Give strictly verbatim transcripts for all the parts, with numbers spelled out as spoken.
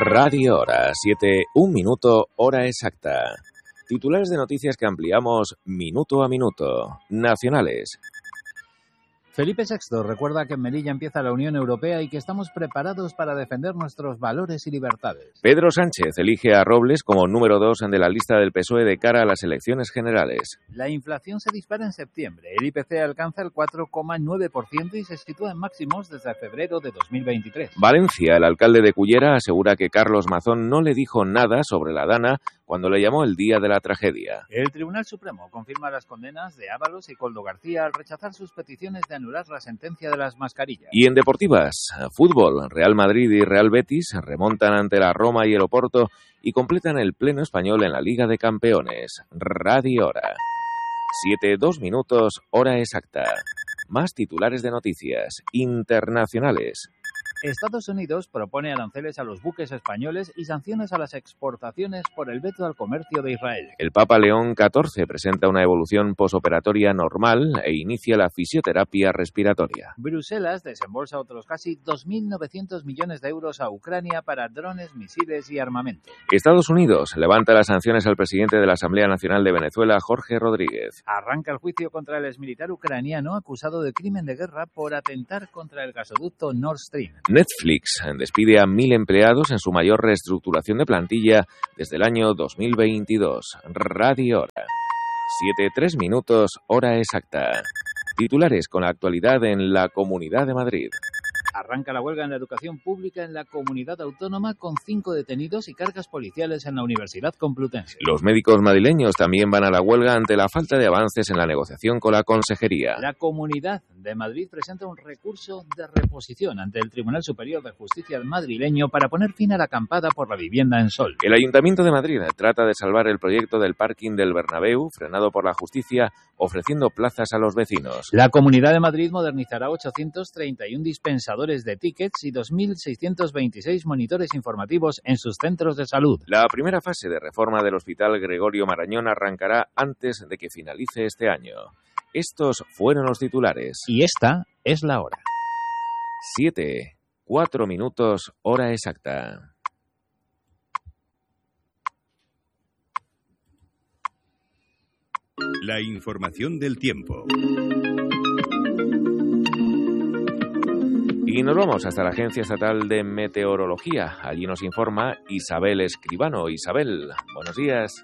Radio Hora, siete, un minuto, hora exacta. Titulares de noticias que ampliamos minuto a minuto. Nacionales. Felipe sexto recuerda que en Melilla empieza la Unión Europea y que estamos preparados para defender nuestros valores y libertades. Pedro Sánchez elige a Robles como número dos de la lista del P S O E de cara a las elecciones generales. La inflación se dispara en septiembre. El I P C alcanza el cuatro coma nueve por ciento y se sitúa en máximos desde febrero de dos mil veintitrés. Valencia, el alcalde de Cullera asegura que Carlos Mazón no le dijo nada sobre la Dana cuando le llamó el día de la tragedia. El Tribunal Supremo confirma las condenas de Ábalos y Coldo García al rechazar sus peticiones de anular la sentencia de las mascarillas. Y en deportivas, fútbol, Real Madrid y Real Betis remontan ante la Roma y el Oporto y completan el pleno español en la Liga de Campeones. Radio Hora. Siete, dos minutos, hora exacta. Más titulares de noticias internacionales. Estados Unidos propone aranceles a los buques españoles y sanciones a las exportaciones por el veto al comercio de Israel. El Papa León catorce presenta una evolución posoperatoria normal e inicia la fisioterapia respiratoria. Bruselas desembolsa otros casi dos mil novecientos millones de euros a Ucrania para drones, misiles y armamento. Estados Unidos levanta las sanciones al presidente de la Asamblea Nacional de Venezuela, Jorge Rodríguez. Arranca el juicio contra el exmilitar ucraniano acusado de crimen de guerra por atentar contra el gasoducto Nord Stream. Netflix despide a mil empleados en su mayor reestructuración de plantilla desde el año dos mil veintidós. Radio Hora. Siete, tres minutos, hora exacta. Titulares con la actualidad en la Comunidad de Madrid. Arranca la huelga en la educación pública en la comunidad autónoma con cinco detenidos y cargas policiales en la Universidad Complutense. Los médicos madrileños también van a la huelga ante la falta de avances en la negociación con la Consejería. La Comunidad de Madrid presenta un recurso de reposición ante el Tribunal Superior de Justicia madrileño para poner fin a la acampada por la vivienda en Sol. El Ayuntamiento de Madrid trata de salvar el proyecto del parking del Bernabéu, frenado por la justicia, ofreciendo plazas a los vecinos. La Comunidad de Madrid modernizará ochocientos treinta y uno dispensadores de tickets y dos mil seiscientos veintiséis monitores informativos en sus centros de salud. La primera fase de reforma del Hospital Gregorio Marañón arrancará antes de que finalice este año. Estos fueron los titulares. Y esta es la hora. Siete, cuatro minutos, hora exacta. La información del tiempo. Y nos vamos hasta la Agencia Estatal de Meteorología. Allí nos informa Isabel Escribano. Isabel, buenos días.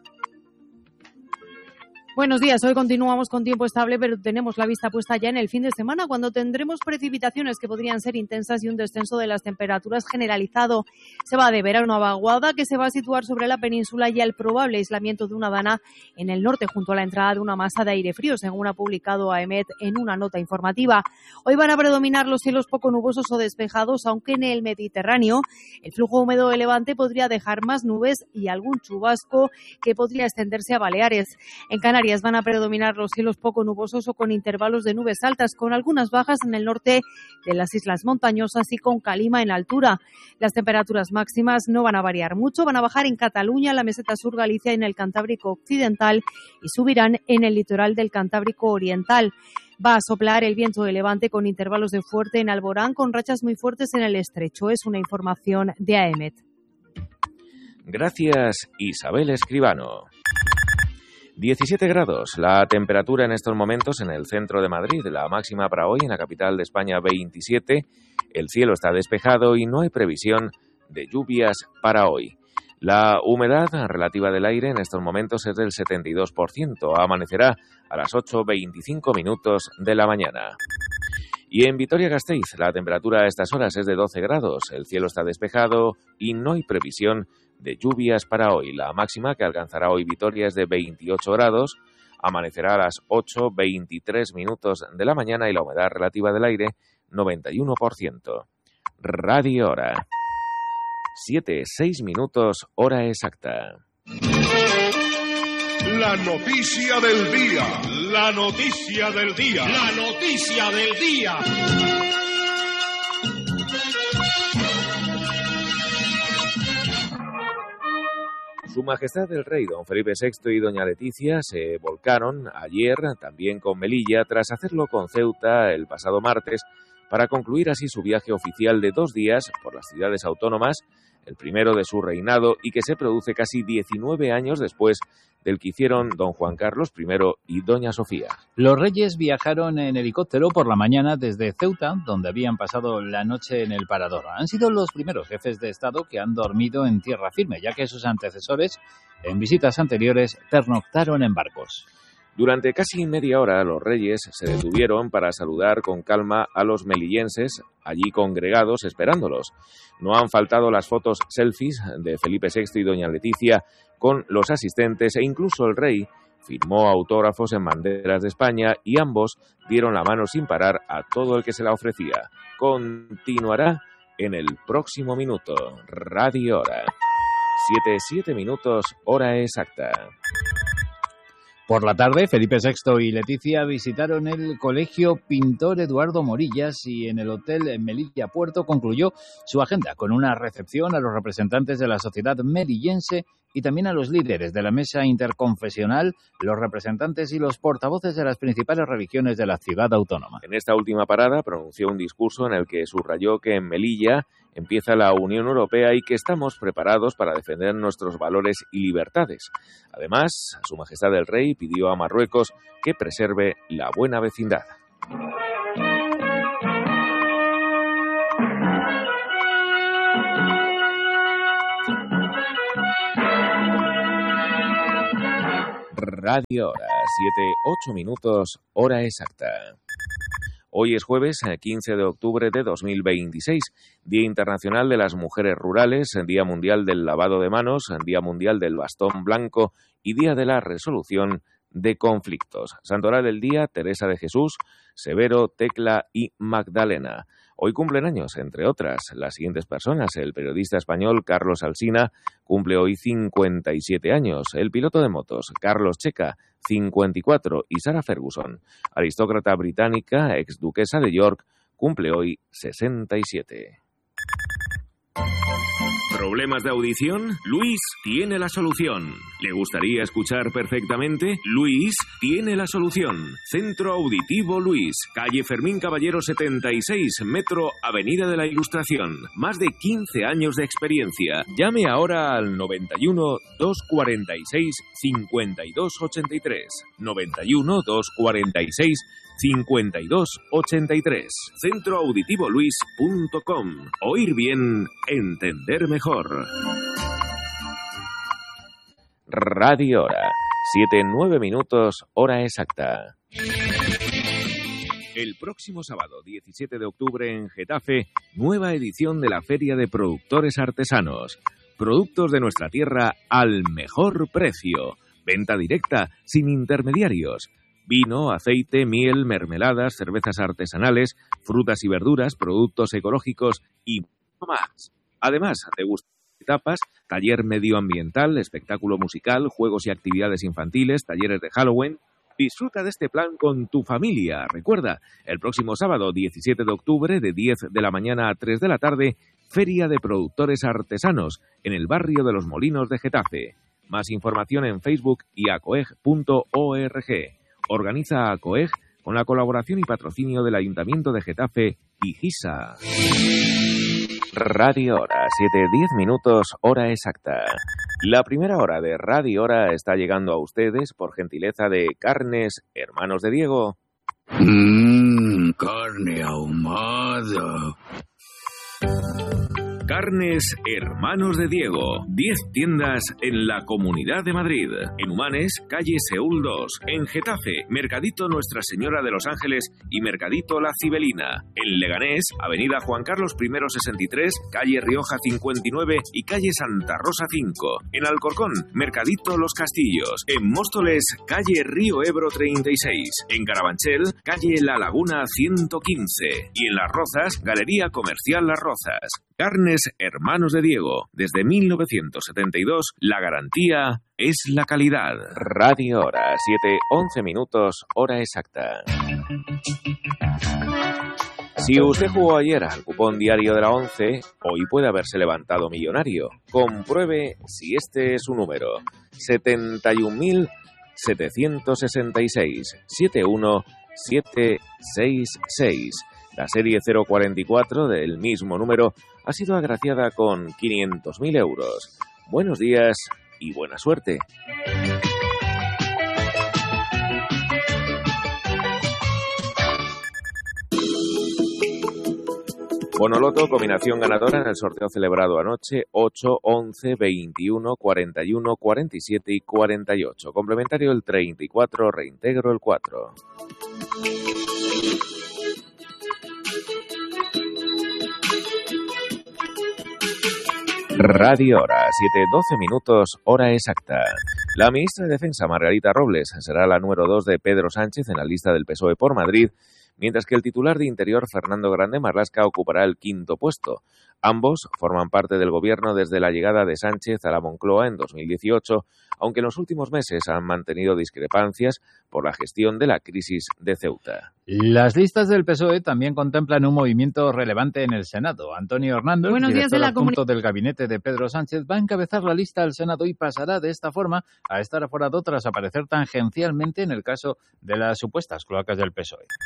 Buenos días, hoy continuamos con tiempo estable, pero tenemos la vista puesta ya en el fin de semana, cuando tendremos precipitaciones que podrían ser intensas y un descenso de las temperaturas generalizado. Se va a deber a una vaguada que se va a situar sobre la península y al probable aislamiento de una dana en el norte, junto a la entrada de una masa de aire frío, según ha publicado A E M E T en una nota informativa. Hoy van a predominar los cielos poco nubosos o despejados, aunque en el Mediterráneo el flujo húmedo de levante podría dejar más nubes y algún chubasco que podría extenderse a Baleares. En Canarias van a predominar los cielos poco nubosos o con intervalos de nubes altas, con algunas bajas en el norte de las islas montañosas y con calima en altura. Las temperaturas máximas no van a variar mucho, van a bajar en Cataluña, la meseta sur, Galicia y en el Cantábrico occidental y subirán en el litoral del Cantábrico oriental. Va a soplar el viento de levante con intervalos de fuerte en Alborán, con rachas muy fuertes en el estrecho. Es una información de A E M E T. Gracias, Isabel Escribano. diecisiete grados, la temperatura en estos momentos en el centro de Madrid, la máxima para hoy en la capital de España veintisiete, el cielo está despejado y no hay previsión de lluvias para hoy. La humedad relativa del aire en estos momentos es del setenta y dos por ciento, amanecerá a las ocho veinticinco minutos de la mañana. Y en Vitoria-Gasteiz la temperatura a estas horas es de doce grados, el cielo está despejado y no hay previsión de lluvias para hoy. La máxima que alcanzará hoy Vitoria es de veintiocho grados, amanecerá a las ocho veintitrés minutos de la mañana y la humedad relativa del aire noventa y uno por ciento. Radio Hora. siete, seis minutos, hora exacta. La noticia del día. La noticia del día. La noticia del día. Su Majestad el Rey, don Felipe sexto y doña Leticia se volcaron ayer también con Melilla tras hacerlo con Ceuta el pasado martes para concluir así su viaje oficial de dos días por las ciudades autónomas el primero de su reinado y que se produce casi diecinueve años después del que hicieron don Juan Carlos primero y doña Sofía. Los reyes viajaron en helicóptero por la mañana desde Ceuta, donde habían pasado la noche en el Parador. Han sido los primeros jefes de Estado que han dormido en tierra firme, ya que sus antecesores, en visitas anteriores, pernoctaron en barcos. Durante casi media hora los reyes se detuvieron para saludar con calma a los melillenses allí congregados esperándolos. No han faltado las fotos selfies de Felipe sexto y doña Leticia con los asistentes e incluso el rey firmó autógrafos en banderas de España y ambos dieron la mano sin parar a todo el que se la ofrecía. Continuará en el próximo minuto. Radio Hora. Siete, siete minutos, hora exacta. Por la tarde, Felipe sexto y Leticia visitaron el Colegio Pintor Eduardo Morillas y en el Hotel Melilla Puerto concluyó su agenda con una recepción a los representantes de la sociedad melillense y también a los líderes de la mesa interconfesional, los representantes y los portavoces de las principales religiones de la ciudad autónoma. En esta última parada pronunció un discurso en el que subrayó que en Melilla empieza la Unión Europea y que estamos preparados para defender nuestros valores y libertades. Además, Su Majestad el Rey pidió a Marruecos que preserve la buena vecindad. Radio Hora, siete, ocho minutos, hora exacta. Hoy es jueves, quince de octubre de dos mil veintiséis, Día Internacional de las Mujeres Rurales, Día Mundial del Lavado de Manos, Día Mundial del Bastón Blanco y Día de la Resolución de Conflictos. Santoral del Día, Teresa de Jesús, Severo, Tecla y Magdalena. Hoy cumplen años, entre otras, las siguientes personas. El periodista español Carlos Alsina cumple hoy cincuenta y siete años. El piloto de motos Carlos Checa, cincuenta y cuatro. Y Sarah Ferguson, aristócrata británica, exduquesa de York, cumple hoy sesenta y siete. ¿Problemas de audición? Luis tiene la solución. ¿Le gustaría escuchar perfectamente? Luis tiene la solución. Centro Auditivo Luis, calle Fermín Caballero setenta y seis, metro Avenida de la Ilustración. Más de quince años de experiencia. Llame ahora al noventa y uno, doscientos cuarenta y seis, cincuenta y dos ochenta y tres. noventa y uno, doscientos cuarenta y seis, cincuenta y dos ochenta y tres. centro auditivo luis punto com. Oír bien, entender mejor. Radio Hora, siete, nueve minutos, hora exacta. El próximo sábado, diecisiete de octubre, en Getafe, nueva edición de la Feria de Productores Artesanos. Productos de nuestra tierra al mejor precio. Venta directa, sin intermediarios. Vino, aceite, miel, mermeladas, cervezas artesanales, frutas y verduras, productos ecológicos y mucho más. Además, degustar etapas, taller medioambiental, espectáculo musical, juegos y actividades infantiles, talleres de Halloween. Disfruta de este plan con tu familia. Recuerda, el próximo sábado diecisiete de octubre, de diez de la mañana a tres de la tarde, Feria de Productores Artesanos, en el barrio de Los Molinos de Getafe. Más información en Facebook y acoeg punto org. Organiza ACOEG con la colaboración y patrocinio del Ayuntamiento de Getafe y GISA. Radio Hora, siete, diez minutos, hora exacta. La primera hora de Radio Hora está llegando a ustedes por gentileza de Carnes Hermanos de Diego. Mmm, carne ahumada. Carnes Hermanos de Diego. diez tiendas en la Comunidad de Madrid. En Humanes, calle Seúl dos. En Getafe, Mercadito Nuestra Señora de los Ángeles y Mercadito La Cibelina. En Leganés, avenida Juan Carlos I sesenta y tres, calle Rioja cincuenta y nueve y calle Santa Rosa cinco. En Alcorcón, Mercadito Los Castillos. En Móstoles, calle Río Ebro treinta y seis. En Carabanchel, calle La Laguna ciento quince. Y en Las Rozas, Galería Comercial Las Rozas. Carnes Hermanos de Diego. Desde mil novecientos setenta y dos, la garantía es la calidad. Radio Hora, siete, once minutos, hora exacta. Si usted jugó ayer al cupón diario de la once, hoy puede haberse levantado millonario. Compruebe si este es su número. setenta y un mil setecientos sesenta y seis, setenta y uno mil setecientos sesenta y seis. La serie cero cuarenta y cuatro del mismo número ha sido agraciada con quinientos mil euros. Buenos días y buena suerte. Bonoloto, combinación ganadora en el sorteo celebrado anoche, ocho, once, veintiuno, cuarenta y uno, cuarenta y siete y cuarenta y ocho. Complementario el treinta y cuatro, reintegro el cuatro. Radio Hora, siete doce minutos, hora exacta. La ministra de Defensa, Margarita Robles, será la número dos de Pedro Sánchez en la lista del P S O E por Madrid, mientras que el titular de Interior, Fernando Grande Marlaska, ocupará el quinto puesto. Ambos forman parte del gobierno desde la llegada de Sánchez a la Moncloa en dos mil dieciocho, aunque en los últimos meses han mantenido discrepancias por la gestión de la crisis de Ceuta. Las listas del P S O E también contemplan un movimiento relevante en el Senado. Antonio Hernández, Buenos días de director la adjunto del gabinete de Pedro Sánchez, va a encabezar la lista al Senado y pasará de esta forma a estar aforado tras aparecer tangencialmente en el caso de las supuestas cloacas del P S O E.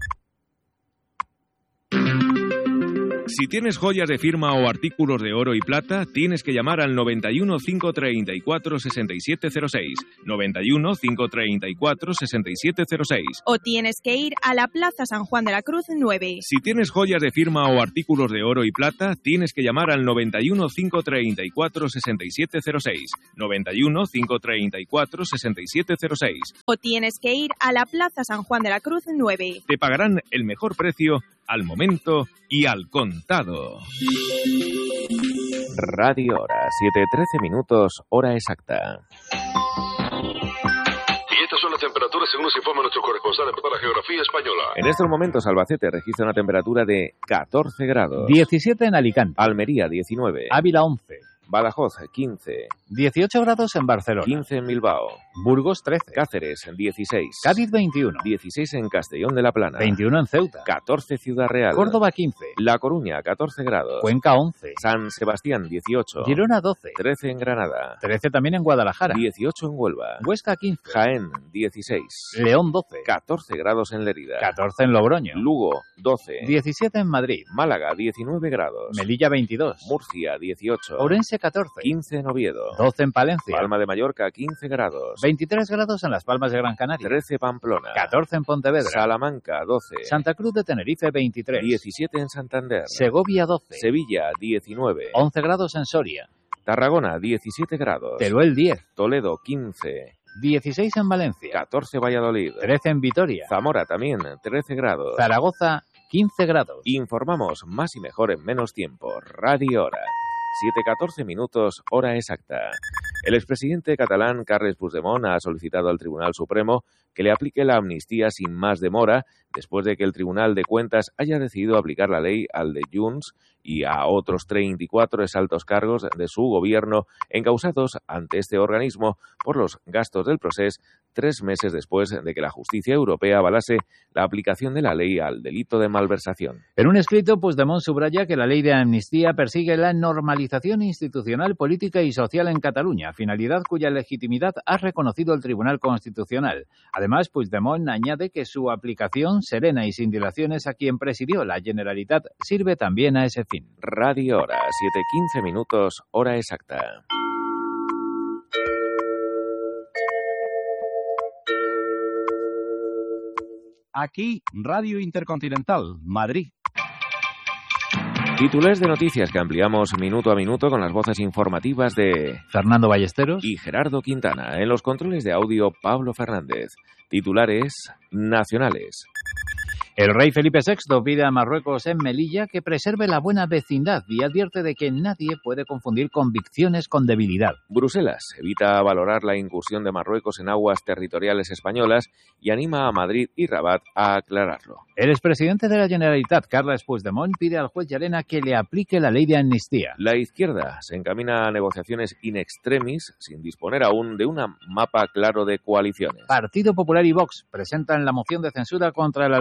Si tienes joyas de firma o artículos de oro y plata, tienes que llamar al noventa y uno, cinco treinta y cuatro, sesenta y siete cero seis. noventa y uno, cinco treinta y cuatro, sesenta y siete cero seis. O tienes que ir a la Plaza San Juan de la Cruz nueve. Si tienes joyas de firma o artículos de oro y plata, tienes que llamar al noventa y uno, cinco treinta y cuatro, sesenta y siete cero seis. noventa y uno, cinco treinta y cuatro, sesenta y siete cero seis. O tienes que ir a la Plaza San Juan de la Cruz nueve. Te pagarán el mejor precio al momento y al contado. Radio Hora, siete trece minutos, hora exacta. Y estas son las temperaturas según nos informa nuestro corresponsal para la geografía española. En estos momentos Albacete registra una temperatura de catorce grados. diecisiete en Alicante. Almería, diecinueve. Ávila, once. Badajoz, quince. dieciocho grados en Barcelona. quince en Bilbao. Burgos, trece. Cáceres, dieciséis. Cádiz, veintiuno. dieciséis en Castellón de la Plana. veintiuno en Ceuta. catorce Ciudad Real. Córdoba, quince. La Coruña, catorce grados. Cuenca, once. San Sebastián, dieciocho. Girona, doce. trece en Granada. trece también en Guadalajara. dieciocho en Huelva. Huesca, quince. Jaén, dieciséis. León, doce. catorce grados en Lerida. catorce en Logroño. Lugo, doce. diecisiete en Madrid. Málaga, diecinueve grados. Melilla, veintidós. Murcia, dieciocho. Ourense, catorce. quince en Oviedo. doce en Palencia. Palma de Mallorca, quince grados. veintitrés grados en Las Palmas de Gran Canaria. trece Pamplona. catorce en Pontevedra. Salamanca, doce. Santa Cruz de Tenerife, veintitrés. diecisiete en Santander. Segovia, doce. Sevilla, diecinueve. once grados en Soria. Tarragona, diecisiete grados. Teruel, diez. Toledo, quince. dieciséis en Valencia. catorce Valladolid. trece en Vitoria. Zamora también, trece grados. Zaragoza, quince grados. Informamos más y mejor en menos tiempo. Radio Hora. siete catorce minutos, hora exacta. El expresidente catalán Carles Puigdemont ha solicitado al Tribunal Supremo que le aplique la amnistía sin más demora después de que el Tribunal de Cuentas haya decidido aplicar la ley al de Junts y a otros treinta y cuatro exaltos cargos de su gobierno encausados ante este organismo por los gastos del proceso tres meses después de que la justicia europea avalase la aplicación de la ley al delito de malversación. En un escrito, Puigdemont subraya que la ley de amnistía persigue la normalización institucional, política y social en Cataluña, finalidad cuya legitimidad ha reconocido el Tribunal Constitucional. Además, Puigdemont añade que su aplicación serena y sin dilaciones a quien presidió la Generalitat sirve también a ese fin. Radio Hora, siete quince minutos, hora exacta. Aquí, Radio Intercontinental, Madrid. Titulares de noticias que ampliamos minuto a minuto con las voces informativas de Fernando Ballesteros y Gerardo Quintana. En los controles de audio, Pablo Fernández. Titulares nacionales. El rey Felipe sexto pide a Marruecos en Melilla que preserve la buena vecindad y advierte de que nadie puede confundir convicciones con debilidad. Bruselas evita valorar la incursión de Marruecos en aguas territoriales españolas y anima a Madrid y Rabat a aclararlo. El expresidente de la Generalitat, Carles Puigdemont, pide al juez Llarena que le aplique la ley de amnistía. La izquierda se encamina a negociaciones in extremis sin disponer aún de un mapa claro de coaliciones. Partido Popular y Vox presentan la moción de censura contra el alcalde de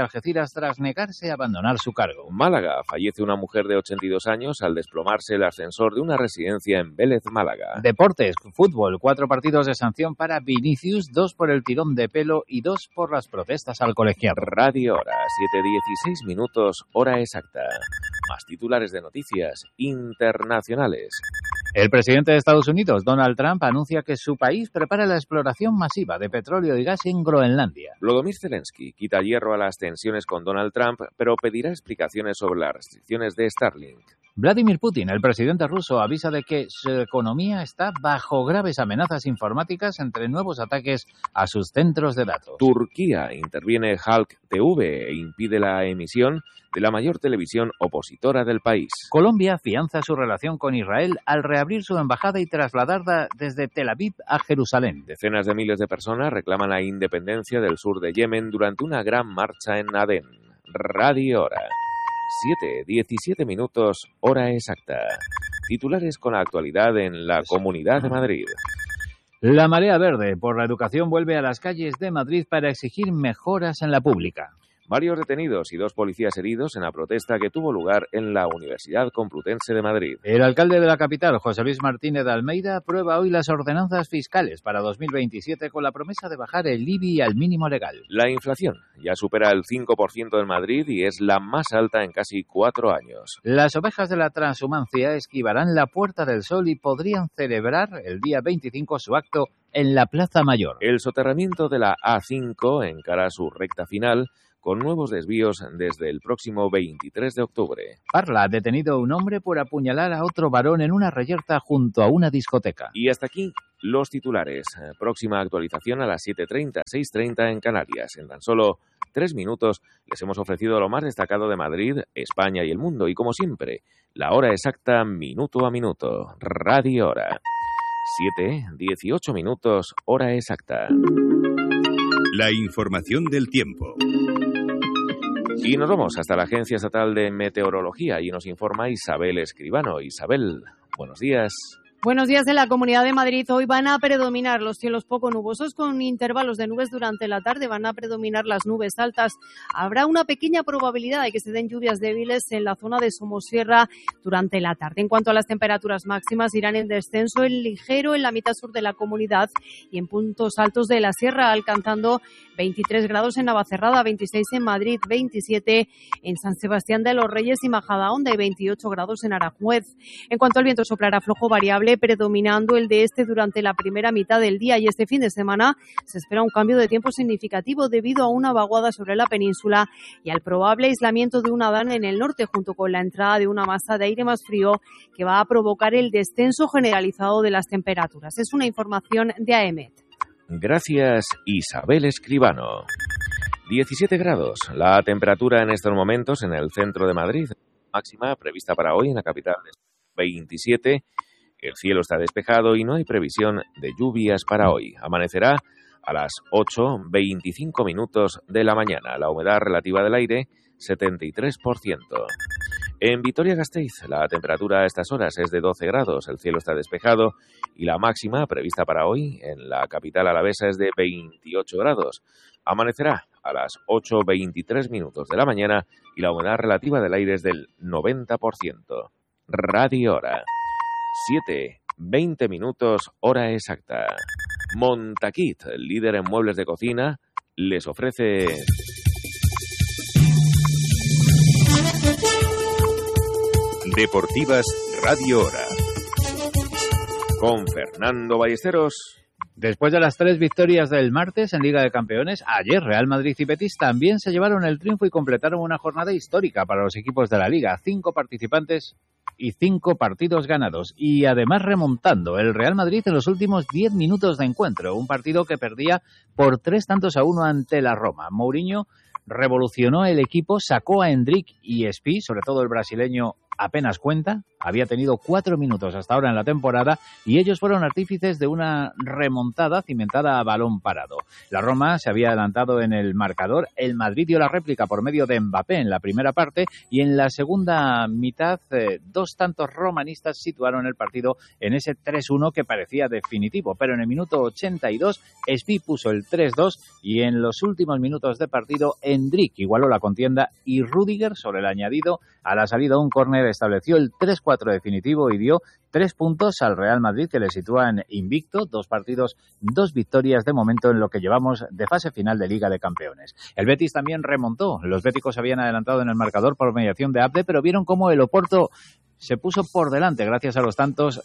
Algeciras tras negarse a abandonar su cargo. Málaga. Fallece una mujer de ochenta y dos años al desplomarse el ascensor de una residencia en Vélez, Málaga. Deportes, fútbol, cuatro partidos de sanción para Vinicius, dos por el tirón de pelo y dos por las protestas al colegiado. Radio Hora, siete dieciséis minutos, hora exacta. Más titulares de noticias internacionales. El presidente de Estados Unidos, Donald Trump, anuncia que su país prepara la exploración masiva de petróleo y gas en Groenlandia. Volodymyr Zelensky quita hierro a las tensiones con Donald Trump, pero pedirá explicaciones sobre las restricciones de Starlink. Vladimir Putin, el presidente ruso, avisa de que su economía está bajo graves amenazas informáticas entre nuevos ataques a sus centros de datos. Turquía. Interviene Halk T V e impide la emisión de la mayor televisión opositora del país. Colombia afianza su relación con Israel al reabrir su embajada y trasladarla desde Tel Aviv a Jerusalén. Decenas de miles de personas reclaman la independencia del sur de Yemen durante una gran marcha en Adén. Radio Hora. siete diecisiete minutos, hora exacta. Titulares con la actualidad en la Comunidad de Madrid. La Marea Verde por la Educación vuelve a las calles de Madrid para exigir mejoras en la pública. Varios detenidos y dos policías heridos en la protesta que tuvo lugar en la Universidad Complutense de Madrid. El alcalde de la capital, José Luis Martínez de Almeida, aprueba hoy las ordenanzas fiscales para dos mil veintisiete con la promesa de bajar el I B I al mínimo legal. La inflación ya supera el cinco por ciento en Madrid y es la más alta en casi cuatro años. Las ovejas de la transhumancia esquivarán la Puerta del Sol y podrían celebrar el día veinticinco su acto en la Plaza Mayor. El soterramiento de la A cinco encara su recta final, con nuevos desvíos desde el próximo veintitrés de octubre. Parla ha detenido a un hombre por apuñalar a otro varón en una reyerta junto a una discoteca. Y hasta aquí los titulares. Próxima actualización a las siete treinta, seis treinta en Canarias. En tan solo tres minutos les hemos ofrecido lo más destacado de Madrid, España y el mundo. Y como siempre, la hora exacta minuto a minuto. Radio Hora. siete dieciocho minutos, hora exacta. La información del tiempo. Y nos vamos hasta la Agencia Estatal de Meteorología y nos informa Isabel Escribano. Isabel, buenos días. Buenos días. En la Comunidad de Madrid hoy van a predominar los cielos poco nubosos con intervalos de nubes durante la tarde. Van a predominar las nubes altas. Habrá una pequeña probabilidad de que se den lluvias débiles en la zona de Somosierra durante la tarde. En cuanto a las temperaturas máximas, irán en descenso en ligero en la mitad sur de la comunidad y en puntos altos de la sierra, alcanzando veintitrés grados en Navacerrada, veintiséis en Madrid, veintisiete en San Sebastián de los Reyes y Majadahonda y veintiocho grados en Aranjuez. En cuanto al viento, soplará flojo variable, predominando el de este durante la primera mitad del día, y este fin de semana se espera un cambio de tiempo significativo debido a una vaguada sobre la península y al probable aislamiento de un Adán en el norte, junto con la entrada de una masa de aire más frío que va a provocar el descenso generalizado de las temperaturas. Es una información de A E M E T. Gracias, Isabel Escribano. diecisiete grados, la temperatura en estos momentos en el centro de Madrid. Máxima prevista para hoy en la capital, veintisiete. El cielo está despejado y no hay previsión de lluvias para hoy. Amanecerá a las ocho veinticinco minutos de la mañana. La humedad relativa del aire, setenta y tres por ciento. En Vitoria-Gasteiz, la temperatura a estas horas es de doce grados. El cielo está despejado y la máxima prevista para hoy en la capital alavesa es de veintiocho grados. Amanecerá a las ocho veintitrés minutos de la mañana y la humedad relativa del aire es del noventa por ciento. Radio Hora. siete veinte minutos, hora exacta. Montaquit, líder en muebles de cocina, les ofrece... Deportivas Radio Hora. Con Fernando Ballesteros. Después de las tres victorias del martes en Liga de Campeones, ayer Real Madrid y Betis también se llevaron el triunfo y completaron una jornada histórica para los equipos de la Liga. Cinco participantes y cinco partidos ganados. Y además remontando el Real Madrid en los últimos diez minutos de encuentro. Un partido que perdía por tres tantos a uno ante la Roma. Mourinho revolucionó el equipo, sacó a Endrick y Espí, sobre todo el brasileño, apenas cuenta, había tenido cuatro minutos hasta ahora en la temporada y ellos fueron artífices de una remontada cimentada a balón parado. La Roma se había adelantado en el marcador, el Madrid dio la réplica por medio de Mbappé en la primera parte y en la segunda mitad eh, dos tantos romanistas situaron el partido en ese tres uno que parecía definitivo, pero en el minuto ochenta y dos Spi puso el tres dos y en los últimos minutos de partido Endrick igualó la contienda y Rüdiger sobre el añadido a la salida de un córner estableció el tres cuatro definitivo y dio tres puntos al Real Madrid que le sitúa en invicto, dos partidos, dos victorias de momento en lo que llevamos de fase final de Liga de Campeones. El Betis también remontó, los béticos habían adelantado en el marcador por mediación de Abde, pero vieron cómo el Oporto se puso por delante gracias a los tantos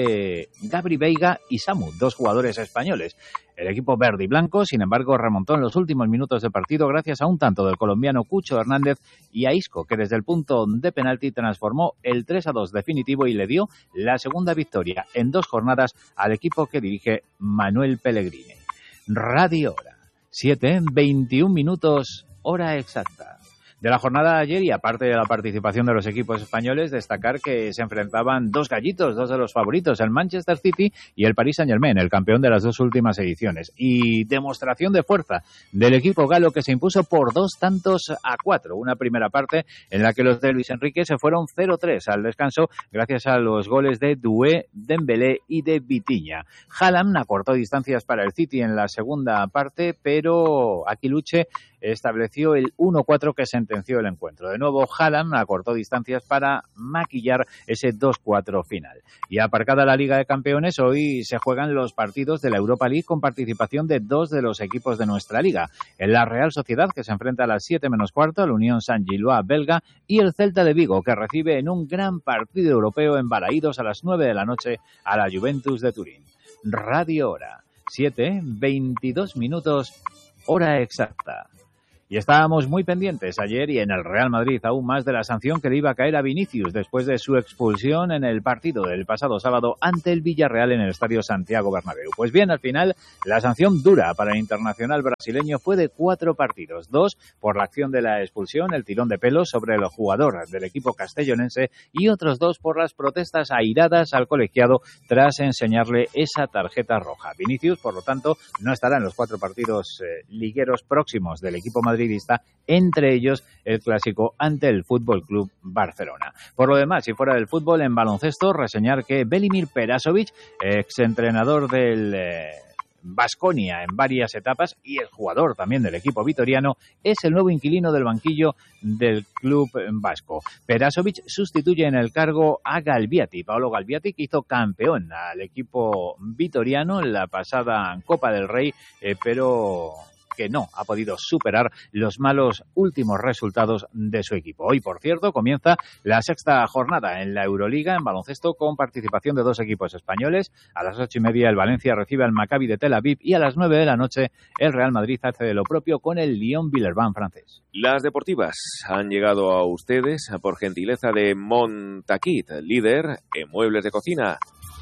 de Gabri Veiga y Samu, dos jugadores españoles. El equipo verde y blanco, sin embargo, remontó en los últimos minutos de partido gracias a un tanto del colombiano Cucho Hernández y a Isco, que desde el punto de penalti transformó el tres a dos definitivo y le dio la segunda victoria en dos jornadas al equipo que dirige Manuel Pellegrini. Radio Hora, siete, veintiún minutos, hora exacta. De la jornada de ayer y aparte de la participación de los equipos españoles, destacar que se enfrentaban dos gallitos, dos de los favoritos, el Manchester City y el Paris Saint-Germain, el campeón de las dos últimas ediciones. Y demostración de fuerza del equipo galo que se impuso por dos tantos a cuatro. Una primera parte en la que los de Luis Enrique se fueron cero tres al descanso gracias a los goles de Doué, Dembélé y de Vitinha. Haaland acortó distancias para el City en la segunda parte, pero Aquiluche estableció el uno cuatro que sentenció el encuentro. De nuevo, Haaland acortó distancias para maquillar ese dos cuatro final. Y aparcada la Liga de Campeones, hoy se juegan los partidos de la Europa League con participación de dos de los equipos de nuestra liga. En la Real Sociedad, que se enfrenta a las siete menos cuarto, al Unión Saint-Gilloise belga, y el Celta de Vigo, que recibe en un gran partido europeo en Balaídos a las nueve de la noche a la Juventus de Turín. Radio Hora, siete, veintidós minutos, hora exacta. Y estábamos muy pendientes ayer y en el Real Madrid aún más de la sanción que le iba a caer a Vinicius después de su expulsión en el partido del pasado sábado ante el Villarreal en el Estadio Santiago Bernabéu. Pues bien, al final la sanción dura para el internacional brasileño fue de cuatro partidos, dos por la acción de la expulsión, el tirón de pelos sobre el jugador del equipo castellonense y otros dos por las protestas airadas al colegiado tras enseñarle esa tarjeta roja. Vinicius, por lo tanto, no estará en los cuatro partidos eh, ligueros próximos del equipo madridista, entre ellos el clásico ante el Fútbol Club Barcelona. Por lo demás, y fuera del fútbol, en baloncesto, reseñar que Velimir Perasovic, exentrenador del eh, Baskonia en varias etapas y el jugador también del equipo vitoriano, es el nuevo inquilino del banquillo del club vasco. Perasovic sustituye en el cargo a Galbiati, Paolo Galbiati, que hizo campeón al equipo vitoriano en la pasada Copa del Rey, eh, pero que no ha podido superar los malos últimos resultados de su equipo. Hoy, por cierto, comienza la sexta jornada en la Euroliga en baloncesto con participación de dos equipos españoles. A las ocho y media el Valencia recibe al Maccabi de Tel Aviv y a las nueve de la noche el Real Madrid hace de lo propio con el Lyon Villeurbanne francés. Las deportivas han llegado a ustedes por gentileza de Montaquit, líder en muebles de cocina.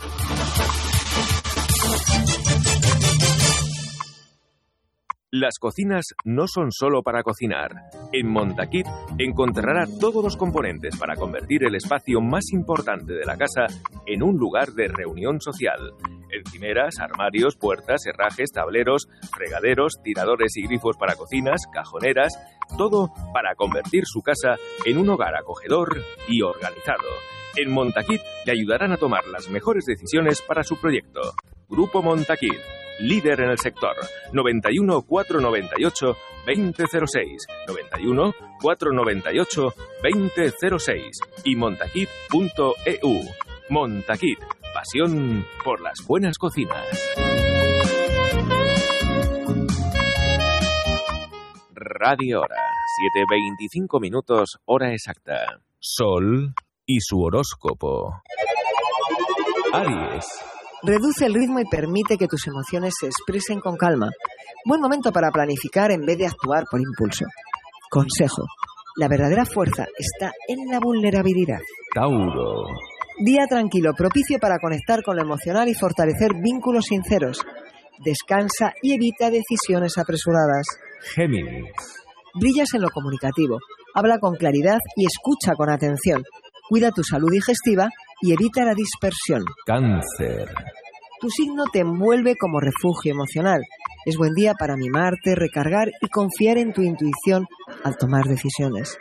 Las cocinas no son solo para cocinar. En Montaquit encontrará todos los componentes para convertir el espacio más importante de la casa en un lugar de reunión social. Encimeras, armarios, puertas, herrajes, tableros, fregaderos, tiradores y grifos para cocinas, cajoneras, todo para convertir su casa en un hogar acogedor y organizado. En Montaquit le ayudarán a tomar las mejores decisiones para su proyecto. Grupo Montaquit, líder en el sector. noventa y uno, cuatrocientos noventa y ocho, veinte cero seis. noventa y uno, cuatrocientos noventa y ocho, veinte cero seis. Y montaquit punto e u. Montaquit, pasión por las buenas cocinas. Radio Hora, siete veinticinco minutos, hora exacta. Sol y su horóscopo. Aries. Reduce el ritmo y permite que tus emociones se expresen con calma. Buen momento para planificar en vez de actuar por impulso. Consejo: la verdadera fuerza está en la vulnerabilidad. Tauro. Día tranquilo, propicio para conectar con lo emocional y fortalecer vínculos sinceros. Descansa y evita decisiones apresuradas. Géminis. Brillas en lo comunicativo. Habla con claridad y escucha con atención. Cuida tu salud digestiva y evita la dispersión. Cáncer. Tu signo te envuelve como refugio emocional. Es buen día para mimarte, recargar y confiar en tu intuición al tomar decisiones.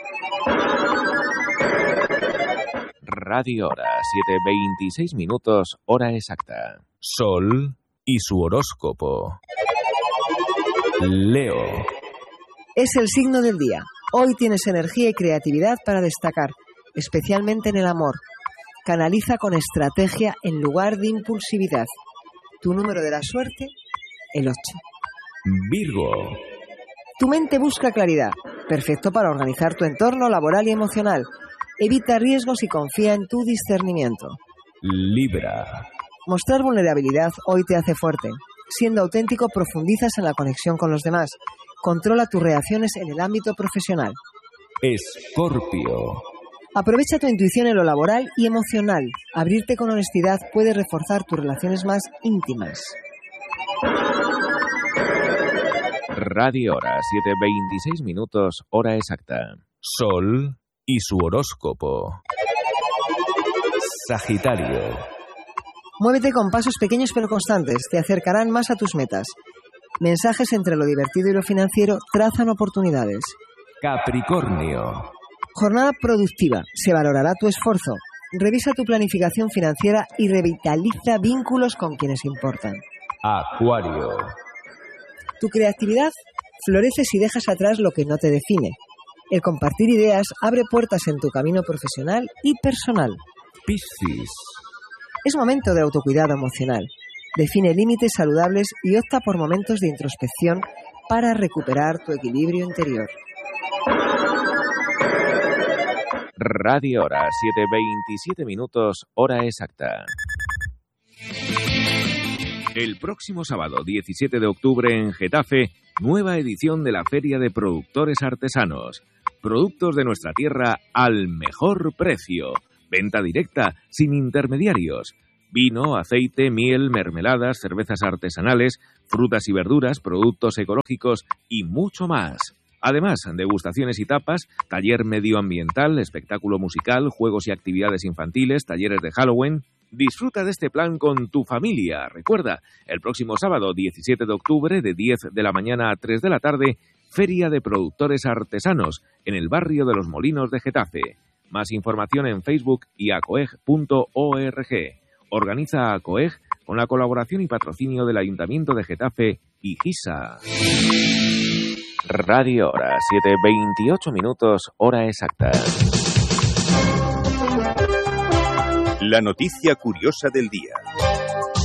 Radio Hora, siete veintiséis minutos, hora exacta. Sol y su horóscopo. Leo. Es el signo del día. Hoy tienes energía y creatividad para destacar, especialmente en el amor. Canaliza con estrategia en lugar de impulsividad. Tu número de la suerte, el ocho. Virgo. Tu mente busca claridad, perfecto para organizar tu entorno laboral y emocional. Evita riesgos y confía en tu discernimiento. Libra. Mostrar vulnerabilidad hoy te hace fuerte. Siendo auténtico, profundizas en la conexión con los demás. Controla tus reacciones en el ámbito profesional. Escorpio. Aprovecha tu intuición en lo laboral y emocional. Abrirte con honestidad puede reforzar tus relaciones más íntimas. Radio Hora, siete veintiséis minutos, hora exacta. Sol y su horóscopo. Sagitario. Muévete con pasos pequeños pero constantes. Te acercarán más a tus metas. Mensajes entre lo divertido y lo financiero trazan oportunidades. Capricornio. Jornada productiva. Se valorará tu esfuerzo. Revisa tu planificación financiera y revitaliza vínculos con quienes importan. Acuario. Tu creatividad florece si dejas atrás lo que no te define. El compartir ideas abre puertas en tu camino profesional y personal. Piscis. Es momento de autocuidado emocional. Define límites saludables y opta por momentos de introspección para recuperar tu equilibrio interior. Radio Hora, siete veintisiete minutos, hora exacta. El próximo sábado, diecisiete de octubre, en Getafe, nueva edición de la Feria de Productores Artesanos. Productos de nuestra tierra al mejor precio. Venta directa, sin intermediarios. Vino, aceite, miel, mermeladas, cervezas artesanales, frutas y verduras, productos ecológicos y mucho más. Además, degustaciones y tapas, taller medioambiental, espectáculo musical, juegos y actividades infantiles, talleres de Halloween. Disfruta de este plan con tu familia. Recuerda, el próximo sábado diecisiete de octubre, de diez de la mañana a tres de la tarde, Feria de Productores Artesanos, en el barrio de Los Molinos de Getafe. Más información en Facebook y acoeg punto org. Organiza ACOEG con la colaboración y patrocinio del Ayuntamiento de Getafe y GISA. Radio Hora, siete veintiocho minutos, hora exacta. La noticia curiosa del día.